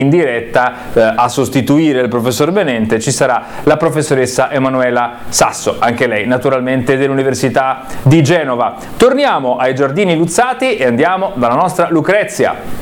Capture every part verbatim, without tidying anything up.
in diretta eh, a sostituire il professor Benente ci sarà la professoressa Emanuela Sasso, anche lei naturalmente dell'Università di Genova. Torniamo ai Giardini Luzzati e andiamo dalla nostra Lucrezia.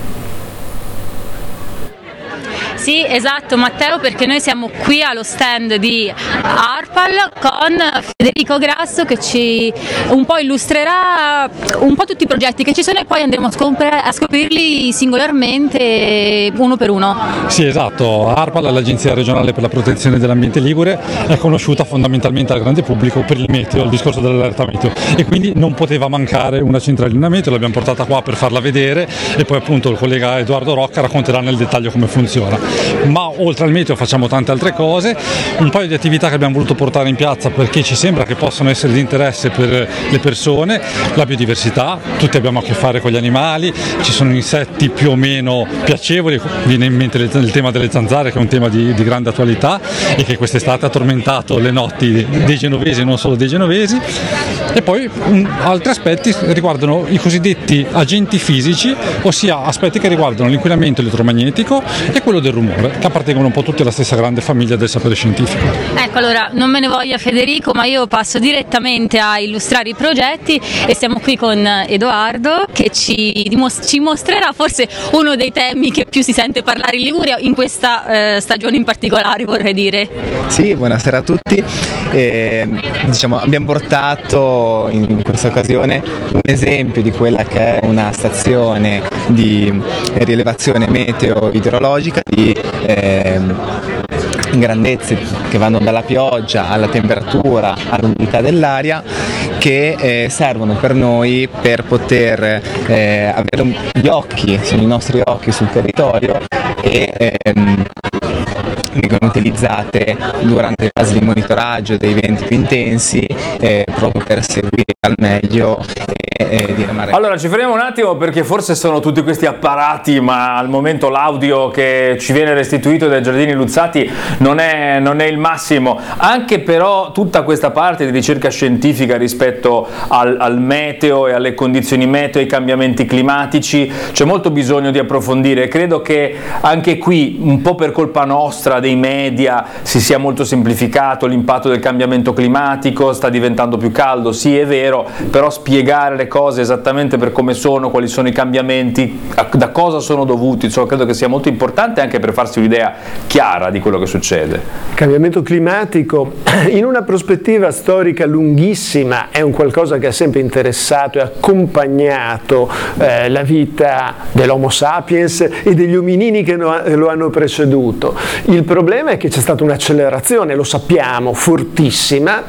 Sì, esatto Matteo, perché noi siamo qui allo stand di ARPAL con Federico Grasso che ci un po' illustrerà un po' tutti i progetti che ci sono e poi andremo a, scopri- a scoprirli singolarmente uno per uno. Sì, esatto, ARPAL è l'Agenzia regionale per la protezione dell'ambiente ligure, è conosciuta fondamentalmente al grande pubblico per il meteo, il discorso dell'allerta meteo, e quindi non poteva mancare una centralina meteo, l'abbiamo portata qua per farla vedere e poi appunto il collega Edoardo Rocca racconterà nel dettaglio come funziona. Ma oltre al meteo facciamo tante altre cose, un paio di attività che abbiamo voluto portare in piazza perché ci sembra che possano essere di interesse per le persone: la biodiversità, tutti abbiamo a che fare con gli animali, ci sono insetti più o meno piacevoli, viene in mente il tema delle zanzare che è un tema di, di grande attualità e che quest'estate ha tormentato le notti dei genovesi e non solo dei genovesi, e poi um, altri aspetti riguardano i cosiddetti agenti fisici, ossia aspetti che riguardano l'inquinamento elettromagnetico e quello del rumore, che appartengono un po' tutti alla stessa grande famiglia del sapere scientifico. Ecco, allora non me ne voglia Federico, ma io passo direttamente a illustrare i progetti e siamo qui con Edoardo che ci, dimos- ci mostrerà forse uno dei temi che più si sente parlare in Liguria in questa eh, stagione in particolare, vorrei dire. Sì, buonasera a tutti. Eh, diciamo, abbiamo portato in questa occasione un esempio di quella che è una stazione di rilevazione meteo-idrologica di eh, grandezze che vanno dalla pioggia alla temperatura all'umidità dell'aria, che eh, servono per noi per poter eh, avere un, gli occhi, sono i nostri occhi sul territorio e ehm, vengono utilizzate durante le fasi di monitoraggio dei venti più intensi eh, proprio per seguire al meglio e, e diramare. Allora ci fermiamo un attimo perché forse sono tutti questi apparati, ma al momento l'audio che ci viene restituito dai Giardini Luzzati non è, non è il massimo, anche però tutta questa parte di ricerca scientifica rispetto al, al meteo e alle condizioni meteo e ai cambiamenti climatici c'è molto bisogno di approfondire. Credo che anche qui un po' per colpa nostra dei media si sia molto semplificato l'impatto del cambiamento climatico, sta diventando più caldo, sì è vero, però spiegare le cose esattamente per come sono, quali sono i cambiamenti, da cosa sono dovuti, insomma credo che sia molto importante anche per farsi un'idea chiara di quello che succede. Il cambiamento climatico in una prospettiva storica lunghissima è un qualcosa che ha sempre interessato e accompagnato eh, la vita dell'Homo sapiens e degli ominini che lo hanno preceduto. Il problema è che c'è stata un'accelerazione, lo sappiamo, fortissima.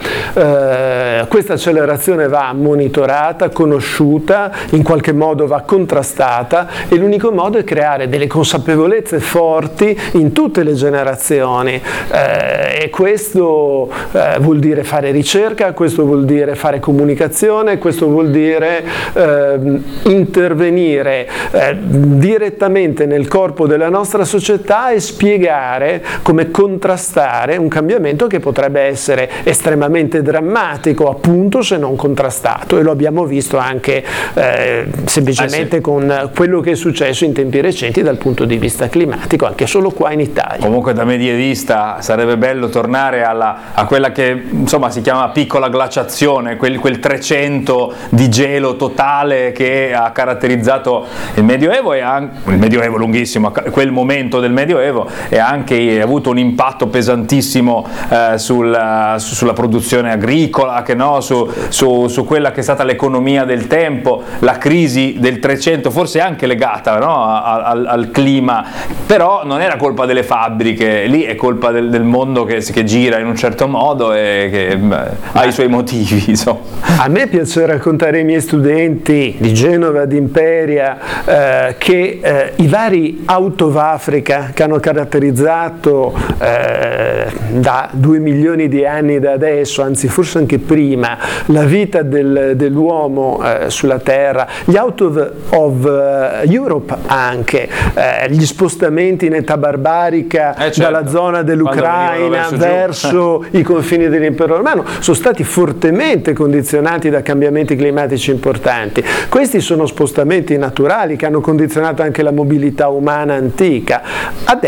Eh, questa accelerazione va monitorata, conosciuta, in qualche modo va contrastata e l'unico modo è creare delle consapevolezze forti in tutte le generazioni eh, e questo eh, vuol dire fare ricerca, questo vuol dire fare comunicazione, questo vuol dire eh, intervenire eh, direttamente nel corpo della nostra società e spiegare come contrastare un cambiamento che potrebbe essere estremamente drammatico, appunto, se non contrastato, e lo abbiamo visto anche eh, semplicemente ah, sì. con quello che è successo in tempi recenti dal punto di vista climatico, anche solo qua in Italia. Comunque da medievista sarebbe bello tornare alla, a quella che insomma si chiama piccola glaciazione, quel, quel trecento di gelo totale che ha caratterizzato il Medioevo e anche, il Medioevo lunghissimo, quel momento del Medioevo, e anche ha avuto un impatto pesantissimo eh, sul, su, sulla produzione agricola, che no, su, su, su quella che è stata l'economia del tempo, la crisi del Trecento, forse anche legata no, al, al clima, però non era colpa delle fabbriche, lì è colpa del, del mondo che, che gira in un certo modo e che beh, ha i suoi motivi. Insomma. A me piace raccontare ai miei studenti di Genova, di Imperia, eh, che eh, i vari out of Africa che hanno caratterizzato eh, da due milioni di anni da adesso, anzi forse anche prima, la vita del, dell'uomo eh, sulla Terra, gli out of, of uh, Europe anche, eh, gli spostamenti in età barbarica eh certo. dalla zona dell'Ucraina verso, verso i confini dell'impero romano, sono stati fortemente condizionati da cambiamenti climatici importanti. Questi sono spostamenti naturali che hanno condizionato anche la mobilità umana antica. Adesso